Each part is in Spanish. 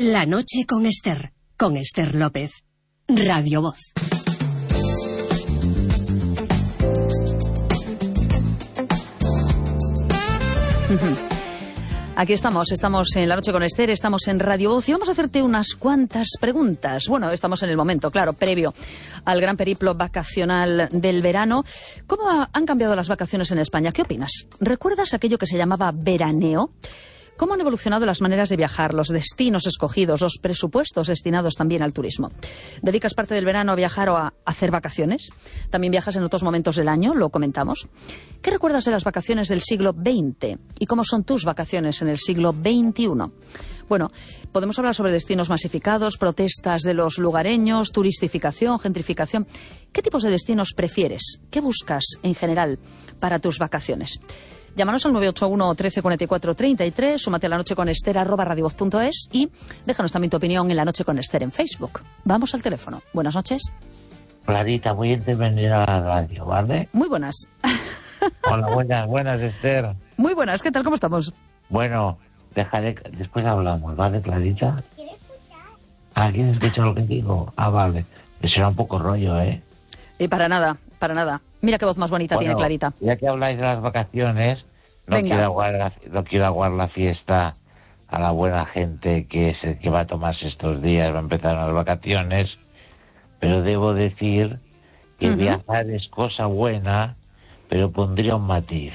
La noche con Esther López. Radio Voz. Aquí estamos en La Noche con Esther, estamos en Radio Voz y vamos a hacerte unas cuantas preguntas. Bueno, estamos en el momento, claro, previo al gran periplo vacacional del verano. ¿Cómo han cambiado las vacaciones en España? ¿Qué opinas? ¿Recuerdas aquello que se llamaba veraneo? ¿Cómo han evolucionado las maneras de viajar, los destinos escogidos, los presupuestos destinados también al turismo? ¿Dedicas parte del verano a viajar o a hacer vacaciones? ¿También viajas en otros momentos del año? Lo comentamos. ¿Qué recuerdas de las vacaciones del siglo XX? ¿Y cómo son tus vacaciones en el siglo XXI? Bueno, podemos hablar sobre destinos masificados, protestas de los lugareños, turistificación, gentrificación. ¿Qué tipos de destinos prefieres? ¿Qué buscas en general para tus vacaciones? Llámanos al 981 13 44 33, súmate a La Noche con Esther @radiovoz.es y déjanos también tu opinión en La Noche con Esther en Facebook. Vamos al teléfono. Buenas noches. Clarita, muy bienvenida a la radio, ¿vale? Muy buenas. Hola, buenas, Esther. Muy buenas, ¿qué tal? ¿Cómo estamos? Bueno, después hablamos, ¿vale, Clarita? ¿Quieres escuchar? ¿Quieres escuchar lo que digo? Vale. Me será un poco rollo, ¿eh? Para nada. Mira qué voz más bonita tiene Clarita. Ya que habláis de las vacaciones, no quiero aguar la fiesta a la buena gente que va a tomarse estos días, va a empezar las vacaciones, pero debo decir que viajar es cosa buena, pero pondría un matiz.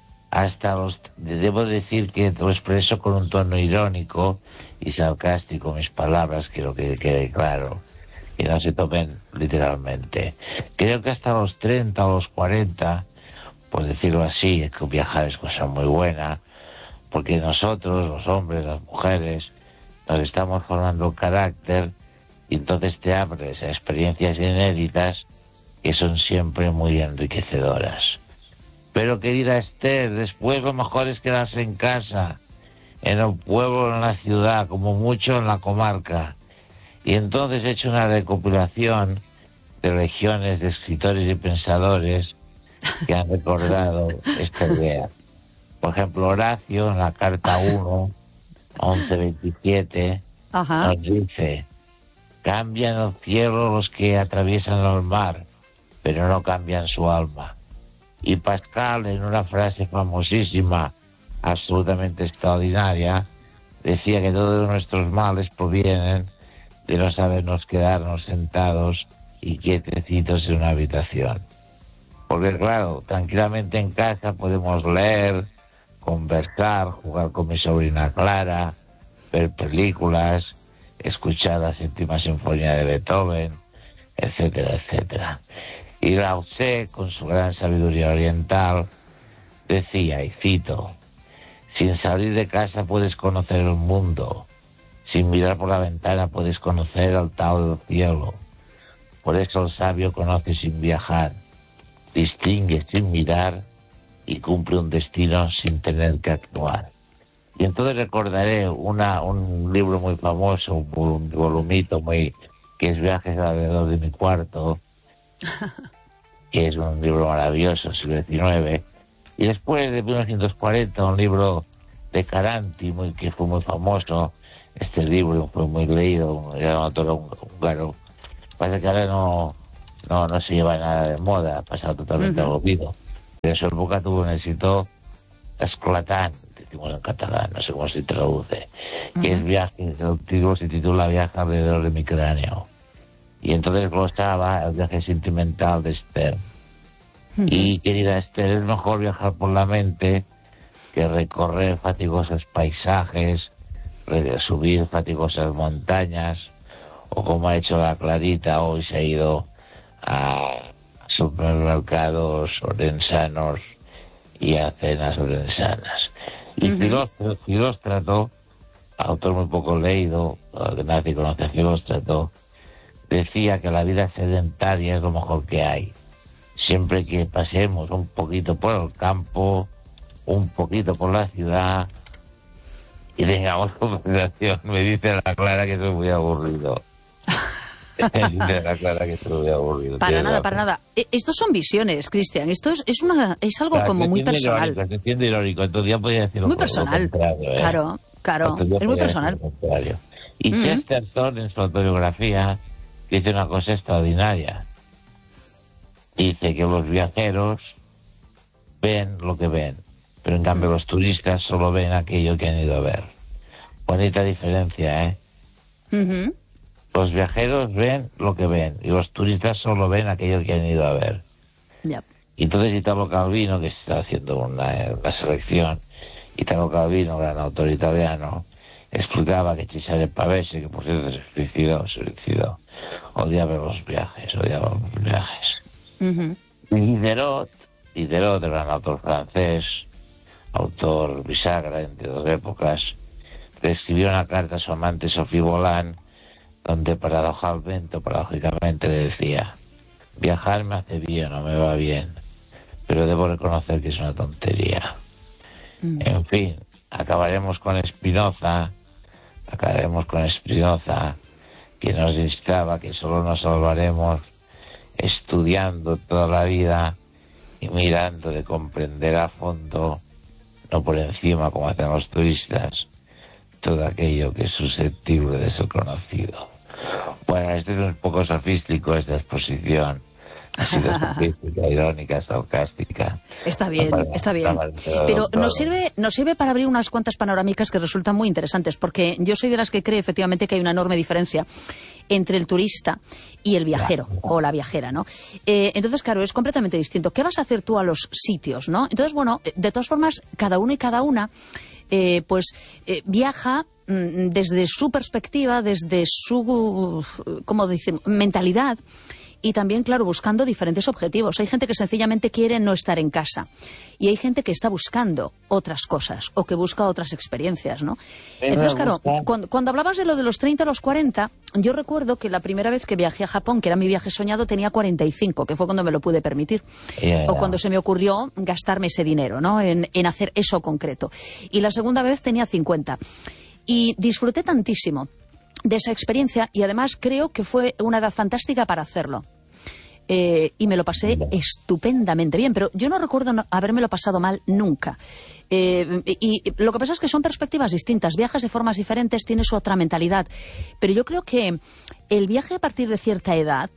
Debo decir que lo expreso con un tono irónico y sarcástico mis palabras, quiero que quede claro, que no se tomen literalmente. Creo que hasta los 30 o los 40, por decirlo así, es que viajar es cosa muy buena, porque nosotros, los hombres, las mujeres, nos estamos formando carácter y entonces te abres a experiencias inéditas que son siempre muy enriquecedoras. Pero, querida Esther, después lo mejor es quedarse en casa, en el pueblo, en la ciudad, como mucho en la comarca. Y entonces he hecho una recopilación de legiones de escritores y pensadores que han recordado esta idea. Por ejemplo, Horacio, en la carta 1, 11:27, nos dice: cambian el cielo los que atraviesan el mar, pero no cambian su alma. Y Pascal, en una frase famosísima, absolutamente extraordinaria, decía que todos nuestros males provienen de no sabernos quedarnos sentados y quietecitos en una habitación. Porque claro, tranquilamente en casa podemos leer, conversar, jugar con mi sobrina Clara, ver películas, escuchar la séptima sinfonía de Beethoven, etcétera, etcétera. Y Lao Tse, con su gran sabiduría oriental, decía, y cito: sin salir de casa puedes conocer el mundo. Sin mirar por la ventana puedes conocer el Tao del cielo. Por eso el sabio conoce sin viajar, distingue sin mirar y cumple un destino sin tener que actuar. Y entonces recordaré un libro muy famoso, un volumito que es Viajes alrededor de mi cuarto, que es un libro maravilloso, siglo XIX. Y después de 1940, un libro de Caranti, que fue muy famoso. Este libro fue muy leído, era un autor húngaro. Parece que ahora no se lleva nada de moda, ha pasado totalmente al olvido. En su época tuvo un éxito esclatant, decimos en catalán, no sé cómo se traduce, que es el título se titula Viaje alrededor de mi cráneo. Y entonces glosaba el viaje sentimental de Esther. Y, querida Esther, es mejor viajar por la mente que recorrer fatigosos paisajes, subir fatigosas montañas, o como ha hecho la Clarita, hoy se ha ido a supermercados orensanos y a cenas orensanas. Y Filóstrato, autor muy poco leído, que nadie conoce a Filóstrato, decía que la vida sedentaria es lo mejor que hay. Siempre que pasemos un poquito por el campo, un poquito por la ciudad y tengamos conversación. Me dice la Clara que soy muy aburrido. Dice la Clara que estoy muy aburrido. Para nada. Estos son visiones, Cristian. Esto es algo Claro, como muy estoy siendo personal. irónico, estoy siendo irónico. Entonces ya podía decirlo Muy lo personal. contrario, ¿eh? Claro. Entonces ya Es muy podía personal. decir lo contrario. Y Chesterton, en su autobiografía, dice una cosa extraordinaria. Dice que los viajeros ven lo que ven, pero en cambio los turistas solo ven aquello que han ido a ver. Bonita diferencia, ¿eh? Ujú. Los viajeros ven lo que ven y los turistas solo ven aquello que han ido a ver. Ya. Y entonces Italo Calvino, que está haciendo una selección, Italo Calvino, gran autor italiano, explicaba que Cesare Pavese, que por cierto se suicidó, odiaba los viajes. Ujú. Y Diderot, el gran autor francés, autor bisagra entre dos épocas, le escribió una carta a su amante Sophie Volant, donde paradójicamente le decía: viajar me hace bien o me va bien, pero debo reconocer que es una tontería. En fin, acabaremos con Spinoza, que nos instaba que solo nos salvaremos estudiando toda la vida y mirando de comprender a fondo, no por encima como hacen los turistas, todo aquello que es susceptible de ser conocido. Bueno, este es un poco sofístico, esta exposición. Ha sido sofística, irónica, sarcástica. Está bien. Pero nos sirve para abrir unas cuantas panorámicas que resultan muy interesantes, porque yo soy de las que cree efectivamente que hay una enorme diferencia entre el turista y el viajero o la viajera, ¿no? Entonces, claro, es completamente distinto. ¿Qué vas a hacer tú a los sitios, no? Entonces, bueno, de todas formas, cada uno y cada una viaja desde su perspectiva, desde su, ¿cómo decimos?, mentalidad. Y también, claro, buscando diferentes objetivos. Hay gente que sencillamente quiere no estar en casa. Y hay gente que está buscando otras cosas o que busca otras experiencias, ¿no? Entonces, claro, cuando hablabas de lo de los 30 a los 40, yo recuerdo que la primera vez que viajé a Japón, que era mi viaje soñado, tenía 45, que fue cuando me lo pude permitir. O cuando se me ocurrió gastarme ese dinero, ¿no? En hacer eso concreto. Y la segunda vez tenía 50. Y disfruté tantísimo de esa experiencia y además creo que fue una edad fantástica para hacerlo. Y me lo pasé estupendamente bien, pero yo no recuerdo habérmelo pasado mal nunca. Y lo que pasa es que son perspectivas distintas, viajas de formas diferentes, tienes otra mentalidad. Pero yo creo que el viaje a partir de cierta edad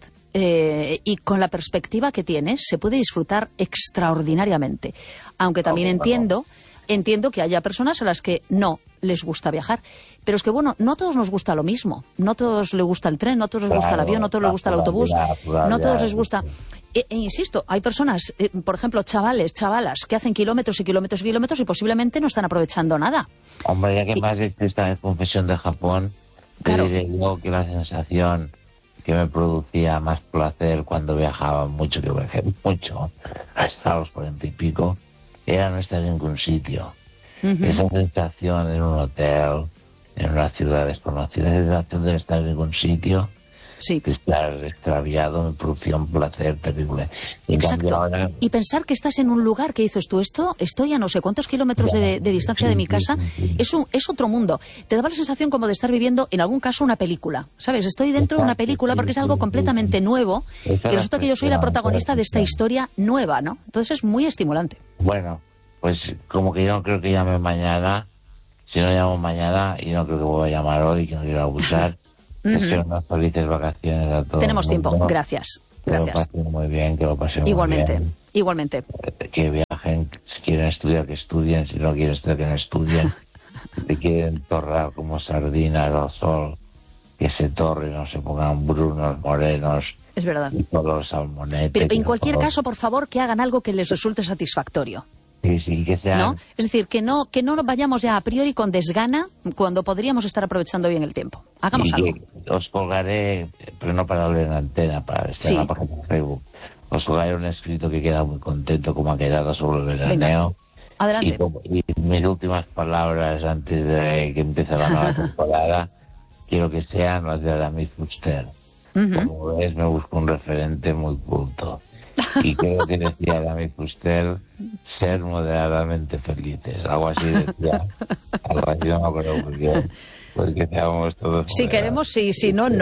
y con la perspectiva que tienes se puede disfrutar extraordinariamente. Aunque también entiendo que haya personas a las que no les gusta viajar. Pero es que, bueno, no a todos nos gusta lo mismo. No a todos les gusta el tren, no a todos les gusta el avión, no a todos les gusta el autobús, no a todos les gusta... insisto, hay personas, por ejemplo, chavalas, que hacen kilómetros y kilómetros y kilómetros y posiblemente no están aprovechando nada. Hombre, ya que más esta confesión de Japón, claro, te diré yo que la sensación que me producía más placer cuando viajaba mucho, que viajé mucho, hasta los 40 y pico, era no estar en ningún sitio. Esa sensación en un hotel, en una ciudad desconocida, esa sensación de estar en ningún sitio, de estar extraviado, me producía un placer terrible. Exacto. Ahora... Y pensar que estás en un lugar que dices tú, estoy a no sé cuántos kilómetros de distancia de mi casa, es otro mundo. Te daba la sensación como de estar viviendo, en algún caso, una película. ¿Sabes? Estoy dentro de una película porque es algo completamente nuevo y resulta que yo soy la protagonista de esta historia nueva, ¿no? Entonces es muy estimulante. Bueno, pues como que yo no creo que llame mañana. Si no llamo mañana, y no creo que voy a llamar hoy, que no quiero abusar. Deseo unas felices vacaciones a todos. Tenemos tiempo, gracias. Que lo pasen muy bien, que lo pasen muy bien. Igualmente. Que viajen, si quieren estudiar, que estudien, si no quieren estudiar, que no estudien. Si quieren torrar como sardinas al sol, que se torren, no se pongan brunos, morenos. Es verdad. Y color salmonete. Pero en cualquier caso, por favor, que hagan algo que les resulte satisfactorio. Sí, que sean... ¿No? Es decir, que no nos vayamos ya a priori con desgana cuando podríamos estar aprovechando bien el tiempo. Hagamos algo. Os colgaré, pero no para hablar en antena, para estar en la página de Facebook. Os colgaré un escrito que queda muy contento como ha quedado sobre el veraneo. Adelante. Y mis últimas palabras antes de que empiece la nueva temporada quiero que sean las de Aramis Fuster. Como ves, me busco un referente muy culto. Y creo que decía Aramis Fuster, ser moderadamente felices. Algo así decía. Algo así no me acuerdo muy bien. Pues que seamos todos. Si queremos, sí. Si no, no.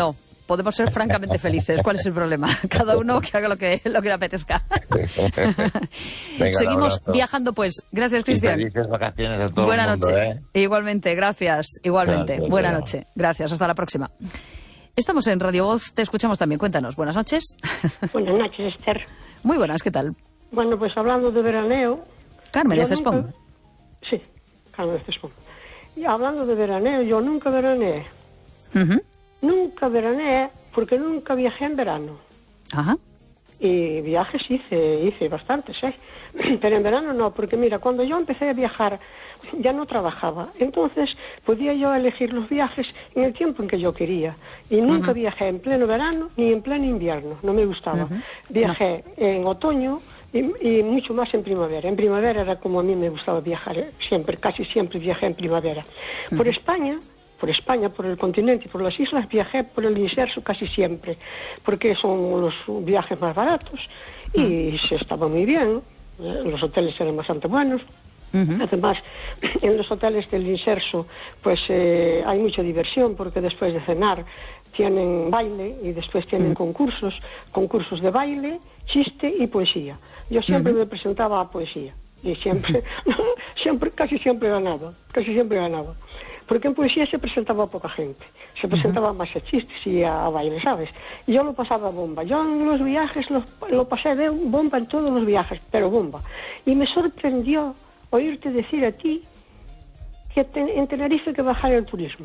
podemos ser francamente felices. ¿Cuál es el problema? Cada uno que haga lo que le apetezca. Venga, seguimos viajando, pues. Gracias, Cristian. Felices vacaciones a todo Buena el mundo, noche. Igualmente, gracias. Igualmente. Gracias, Buena Leo. noche. Gracias. Hasta la próxima. Estamos en Radio Voz. Te escuchamos también. Cuéntanos. Buenas noches. Buenas noches, Esther. Muy buenas. ¿Qué tal? Bueno, pues hablando de veraneo... Carmen de yo Cespón. nunca- Sí, Carmen de Cespón. Y hablando de veraneo, yo nunca veraneé. Ujú. Nunca veraneé porque nunca viajé en verano. Ajá. Y viajes hice bastantes, ¿eh? Pero en verano no, porque mira, cuando yo empecé a viajar ya no trabajaba. Entonces podía yo elegir los viajes en el tiempo en que yo quería. Y nunca viajé en pleno verano ni en pleno invierno, no me gustaba. Viajé en otoño y mucho más en primavera. En primavera era como a mí me gustaba viajar, siempre, casi siempre viajé en primavera. Por España, por el continente y por las islas, viajé por el inserso casi siempre, porque son los viajes más baratos y se estaba muy bien, los hoteles eran bastante buenos. Además, en los hoteles del inserso pues hay mucha diversión, porque después de cenar tienen baile y después tienen concursos de baile, chiste y poesía. Yo siempre me presentaba a poesía y casi siempre ganaba. Porque en poesía se presentaba poca gente, se presentaba más a chistes y a baile, ¿sabes? Y yo lo pasaba bomba. Yo en los viajes lo pasé de bomba en todos los viajes, pero bomba. Y me sorprendió oírte decir a ti que en Tenerife que bajar el turismo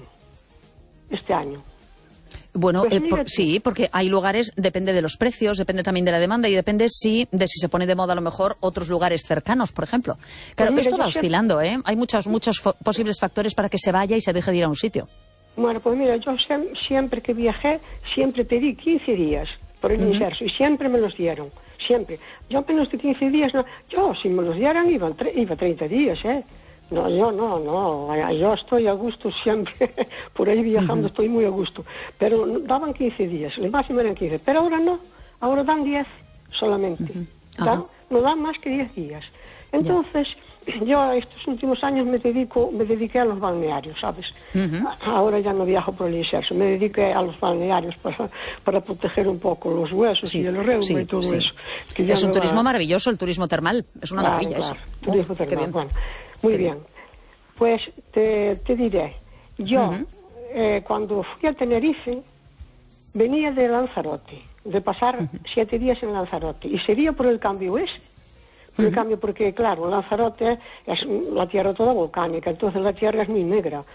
este año. Bueno, Pues mira, sí, porque hay lugares, depende de los precios, depende también de la demanda y depende de si se pone de moda a lo mejor otros lugares cercanos, por ejemplo. Claro, mira, esto va yo oscilando, ¿eh? Hay muchos posibles factores para que se vaya y se deje de ir a un sitio. Bueno, pues mira, yo siempre que viajé, siempre pedí 15 días por el inserso y siempre me los dieron, siempre. Yo menos de 15 días, no. Yo, si me los dieran, iba 30 días, ¿eh? No, yo no, yo estoy a gusto siempre, por ahí viajando estoy muy a gusto. Pero daban 15 días, el máximo eran 15, pero ahora no, ahora dan 10 solamente. No dan más que 10 días. Entonces, yo estos últimos años me dediqué a los balnearios, ¿sabes? Ahora ya no viajo por el inserso, me dediqué a los balnearios para proteger un poco los huesos y el reuma y todo eso. Que ya es un me va- turismo maravilloso, el turismo termal. Es una maravilla eso. Turismo Qué termal, bien. bueno, muy bien. Pues te diré, yo cuando fui a Tenerife venía de Lanzarote, de pasar 7 días en Lanzarote, y sería por el cambio ese. Por el cambio, porque claro, Lanzarote es la tierra toda volcánica, entonces la tierra es muy negra,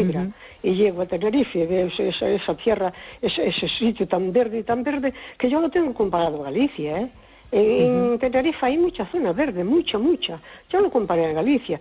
y llego a Tenerife, veo esa tierra, ese sitio tan verde, que yo lo tengo comparado a Galicia, ¿eh? En Tenerife hay mucha zona verde, mucha. Yo lo comparé a Galicia.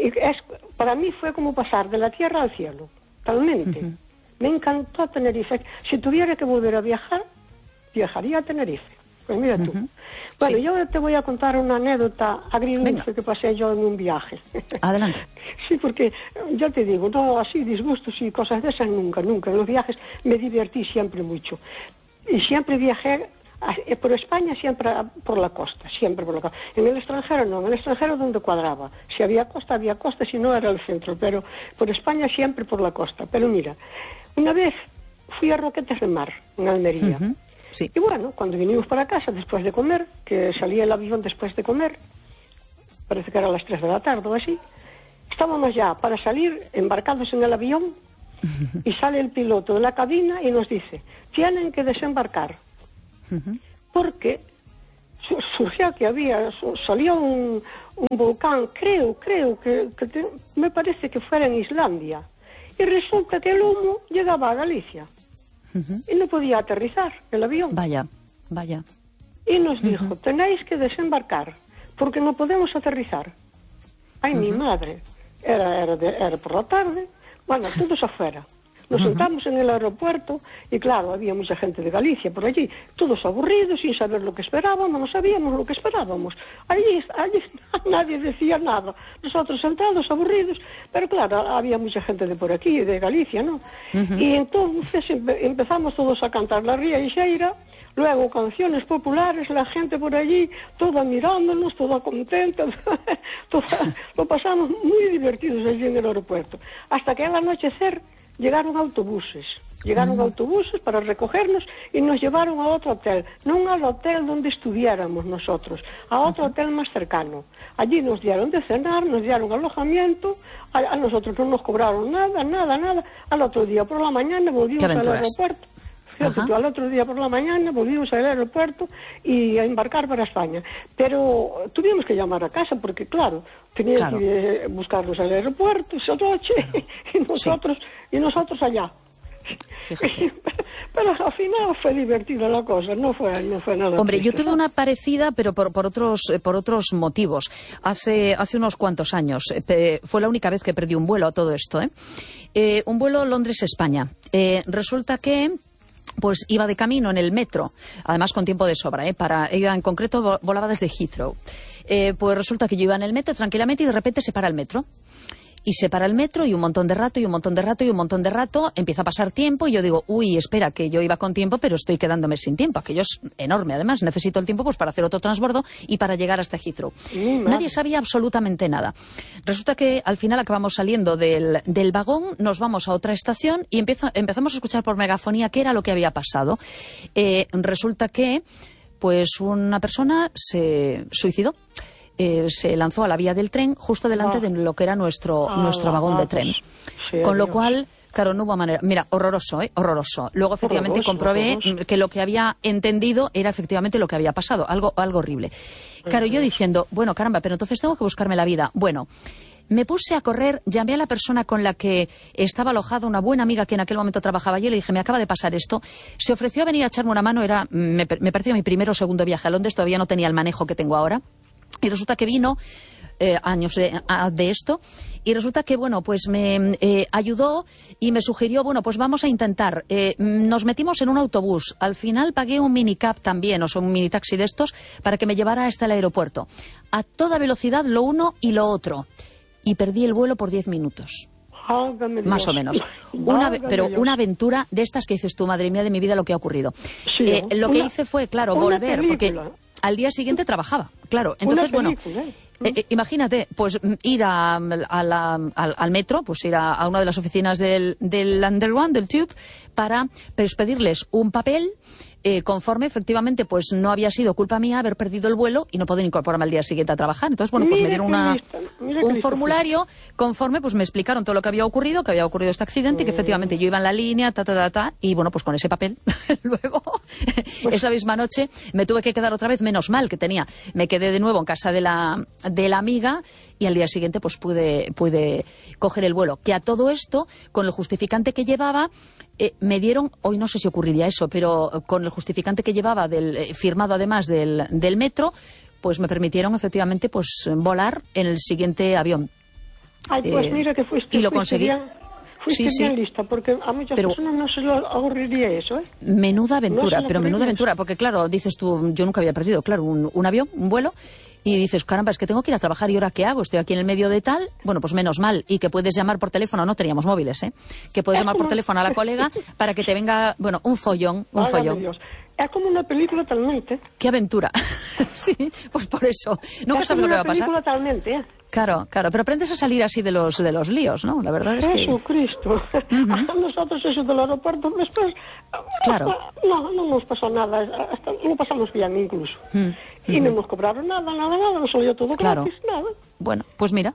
Para mí fue como pasar de la tierra al cielo, totalmente. Me encantó Tenerife. Si tuviera que volver a viajar, viajaría a Tenerife. Pues mira tú. Bueno, yo te voy a contar una anécdota agridulce que pasé yo en un viaje. Adelante. Sí, porque ya te digo, no así disgustos y cosas de esas nunca. En los viajes me divertí siempre mucho. Y siempre viajé por España, siempre por la costa, siempre por la costa. En el extranjero no, en el extranjero donde cuadraba. Si había costa, si no era el centro. Pero por España siempre por la costa. Pero mira, una vez fui a Roquetas de Mar, en Almería. Sí. Y bueno, cuando vinimos para casa después de comer, que salía el avión después de comer, parece que era a las 3 de la tarde o así, estábamos ya para salir embarcados en el avión y sale el piloto de la cabina y nos dice, tienen que desembarcar, porque surgió que salió un volcán, creo que me parece que fuera en Islandia, y resulta que el humo llegaba a Galicia. Y no podía aterrizar el avión. Vaya. Y nos dijo, tenéis que desembarcar, porque no podemos aterrizar. Ay, mi madre. Era por la tarde. Bueno, todos afuera. Nos sentamos en el aeropuerto y claro, había mucha gente de Galicia por allí, todos aburridos, sin saber lo que esperábamos, no sabíamos lo que esperábamos. Allí nadie decía nada. Nosotros sentados, aburridos, pero claro, había mucha gente de por aquí, de Galicia, ¿no? Y entonces empezamos todos a cantar la Ría y Xeira, luego canciones populares, la gente por allí, toda mirándonos, toda contenta, lo pasamos muy divertidos allí en el aeropuerto. Hasta que al anochecer llegaron autobuses. Llegaron autobuses para recogernos y nos llevaron a otro hotel, non al hotel donde estuviéramos nosotros, a otro hotel más cercano. Allí nos dieron de cenar, nos dieron alojamiento, a nosotros no nos cobraron nada. Al otro día por la mañana volvimos al aeropuerto. Fíjate tú, al otro día por la mañana volvimos al aeropuerto y a embarcar para España. Pero tuvimos que llamar a casa porque, claro, tenían que buscarnos al aeropuerto esa noche y nosotros allá. Pero al final fue divertida la cosa, no fue nada. Hombre, triste. yo tuve una parecida, pero por otros motivos. Hace unos cuantos años fue la única vez que perdí un vuelo a todo esto, un vuelo Londres-España. Resulta que pues iba de camino en el metro, además con tiempo de sobra, en concreto volaba desde Heathrow. Pues resulta que yo iba en el metro tranquilamente y de repente se para el metro. Y se para el metro y un montón de rato, empieza a pasar tiempo y yo digo, uy, espera, que yo iba con tiempo, pero estoy quedándome sin tiempo. Aquello es enorme, además, necesito el tiempo pues para hacer otro transbordo y para llegar hasta Heathrow. Nadie sabía absolutamente nada. Resulta que al final acabamos saliendo del vagón, nos vamos a otra estación y empezamos a escuchar por megafonía qué era lo que había pasado. Resulta que pues una persona se suicidó. Se lanzó a la vía del tren justo delante de lo que era nuestro vagón de tren. Sí, con lo cual, claro, no hubo manera. Mira, horroroso, horroroso. Luego, efectivamente, comprobé que lo que había entendido era efectivamente lo que había pasado. Algo horrible. Claro, yo diciendo, bueno, caramba, pero entonces tengo que buscarme la vida. Bueno, me puse a correr, llamé a la persona con la que estaba alojada, una buena amiga que en aquel momento trabajaba allí, le dije, me acaba de pasar esto. Se ofreció a venir a echarme una mano, me pareció mi primero o segundo viaje a Londres, todavía no tenía el manejo que tengo ahora. Y resulta que vino años de esto y resulta que, bueno, pues me ayudó y me sugirió, bueno, pues vamos a intentar. Nos metimos en un autobús. Al final pagué un minicab también, o sea, un mini taxi de estos, para que me llevara hasta el aeropuerto. A toda velocidad, lo uno y lo otro. Y perdí el vuelo por 10 minutos. Más o menos. Pero una aventura de estas que dices tú, madre mía de mi vida, lo que ha ocurrido. Sí, lo que hice fue, claro, volver, porque al día siguiente trabajaba, claro. Entonces, bueno, imagínate, pues ir al metro, pues ir a una de las oficinas del Underground, del Tube, para pedirles un papel conforme efectivamente pues no había sido culpa mía haber perdido el vuelo y no poder incorporarme al día siguiente a trabajar. Entonces, bueno, pues me dieron un formulario conforme pues me explicaron todo lo que había ocurrido este accidente, que efectivamente yo iba en la línea, y bueno, pues con ese papel luego esa misma noche me tuve que quedar otra vez, menos mal que me quedé de nuevo en casa de la amiga y al día siguiente pues pude coger el vuelo, que a todo esto con el justificante que llevaba me dieron, hoy no sé si ocurriría eso, pero con el justificante que llevaba firmado además del metro, pues me permitieron efectivamente pues volar en el siguiente avión. Ay, pues mira que fuiste. Y lo conseguí. Fuiste bien lista, porque a muchas personas no se le ocurriría eso, ¿eh? Menuda aventura, menuda aventura, porque claro, dices tú, yo nunca había perdido, claro, un avión, un vuelo, y dices, caramba, es que tengo que ir a trabajar y ahora ¿qué hago? Estoy aquí en el medio de tal, bueno, pues menos mal, y que puedes llamar por teléfono, no teníamos móviles, que puedes llamar por teléfono a la colega para que te venga, bueno, un follón. Dios. Es como una película talmente. ¡Qué aventura! Sí, pues por eso. Nunca sabes lo que va a pasar. Es una película talmente, Claro, pero aprendes a salir así de los líos, ¿no? La verdad es que... Jesucristo. A nosotros eso del aeropuerto, después... Claro. No nos pasó nada, hasta lo pasamos bien incluso. Y no nos cobraron nada, nos salió todo gratis, nada. Bueno, pues mira.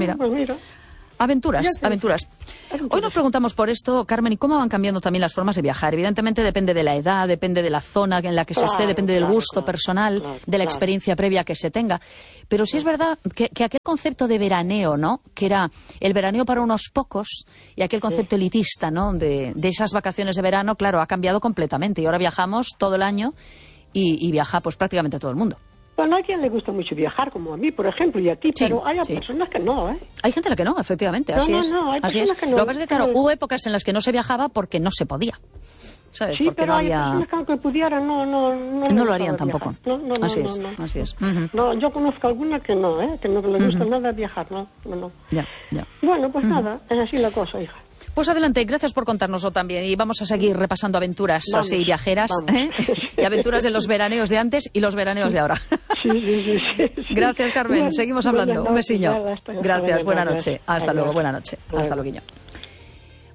Aventuras. Hoy nos preguntamos por esto, Carmen, y cómo van cambiando también las formas de viajar. Evidentemente depende de la edad, depende de la zona en la que se esté, depende del gusto personal, de la experiencia previa que se tenga. Pero sí es verdad que aquel concepto de veraneo, ¿no? Que era el veraneo para unos pocos, y aquel concepto elitista, ¿no? De esas vacaciones de verano, claro, ha cambiado completamente. Y ahora viajamos todo el año y viaja pues prácticamente todo el mundo. Bueno, a quien le gusta mucho viajar, como a mí, por ejemplo, y a ti, pero hay personas que no, ¿eh? Hay gente a la que no, efectivamente, así es. Hay personas que no. Lo que pasa es que, claro, hubo épocas en las que no se viajaba porque no se podía, ¿sabes? Sí, porque pero no hay personas que aunque pudieran, no lo harían tampoco. Así es. No, yo conozco alguna que no, que no le gusta nada viajar, no. Ya. Bueno, pues nada, es así la cosa, hija. Pues adelante, gracias por contárnoslo también. Y vamos a seguir repasando aventuras así viajeras, y aventuras de los veraneos de antes y los veraneos de ahora. Sí. Gracias, Carmen. Bueno, seguimos hablando. Un besillo. Nada, Gracias, buena noche. Hasta luego, buena noche. Bueno. Hasta luego, Guiño.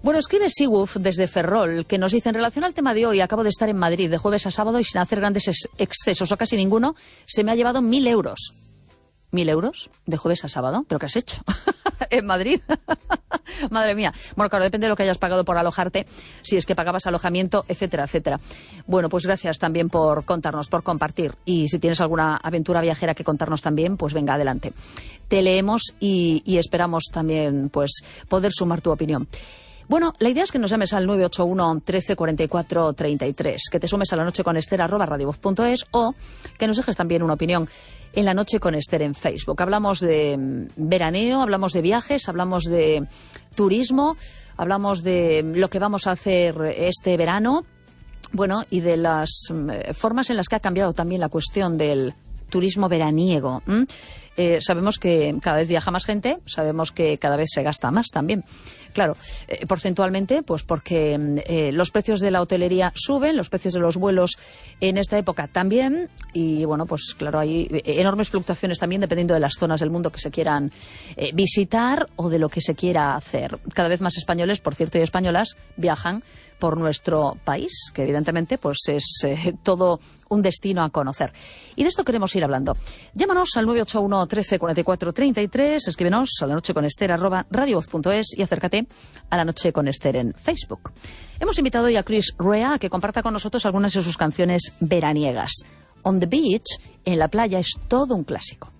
Bueno, escribe Seawolf desde Ferrol, que nos dice, en relación al tema de hoy, acabo de estar en Madrid de jueves a sábado y sin hacer grandes excesos o casi ninguno, se me ha llevado 1.000 euros. ¿1.000 euros de jueves a sábado? ¿Pero qué has hecho? ¿En Madrid? Madre mía. Bueno, claro, depende de lo que hayas pagado por alojarte, si es que pagabas alojamiento, etcétera, etcétera. Bueno, pues gracias también por contarnos, por compartir. Y si tienes alguna aventura viajera que contarnos también, pues venga, adelante. Te leemos y esperamos también pues poder sumar tu opinión. Bueno, la idea es que nos llames al 981 13 44 33, que te sumes a la noche con Esther @radiovoz.es o que nos dejes también una opinión en la noche con Esther en Facebook. Hablamos de veraneo, hablamos de viajes, hablamos de turismo, hablamos de lo que vamos a hacer este verano, bueno, y de las formas en las que ha cambiado también la cuestión del turismo veraniego. Sabemos que cada vez viaja más gente, sabemos que cada vez se gasta más también. Claro, porcentualmente, pues porque los precios de la hotelería suben, los precios de los vuelos en esta época también, y bueno, pues claro, hay enormes fluctuaciones también dependiendo de las zonas del mundo que se quieran visitar o de lo que se quiera hacer. Cada vez más españoles, por cierto, y españolas viajan por nuestro país, que evidentemente pues es todo un destino a conocer. Y de esto queremos ir hablando. Llámanos al 981 13 44 33, escríbenos a la noche con Esther @radiovoz.es y acércate a la noche con Esther en Facebook. Hemos invitado hoy a Chris Rea a que comparta con nosotros algunas de sus canciones veraniegas. On the Beach, en la playa, es todo un clásico.